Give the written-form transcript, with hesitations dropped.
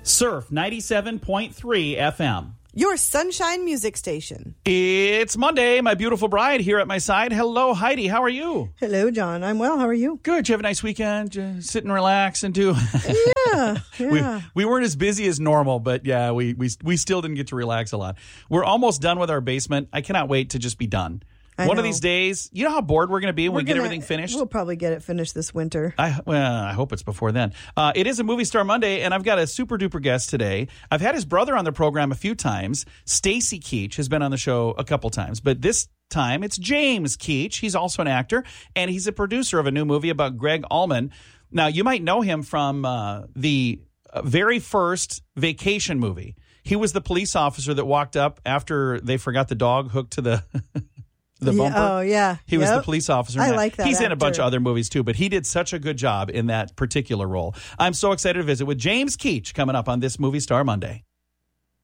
Surf 97.3 FM. Your sunshine music station. It's Monday. My beautiful bride here at my side. Hello, Heidi. How are you? Hello, John. I'm well. How are you? Good. Did you have a nice weekend? Just sit and relax and do... Yeah. We weren't as busy as normal, but yeah, we still didn't get to relax a lot. We're almost done with our basement. I cannot wait to just be done. One of these days, you know how bored we're going to be when we get everything finished? We'll probably get it finished this winter. I hope it's before then. It is a Movie Star Monday, and I've got a super duper guest today. I've had his brother on the program a few times. Stacy Keach has been on the show a couple times, but this time it's James Keach. He's also an actor, and he's a producer of a new movie about Gregg Allman. Now, you might know him from the very first Vacation movie. He was the police officer that walked up after they forgot the dog hooked to the... the bumper. Oh, yeah. He was the police officer. I like that He's actor. in a bunch of other movies, too, but he did such a good job in that particular role. I'm so excited to visit with James Keach coming up on this Movie Star Monday.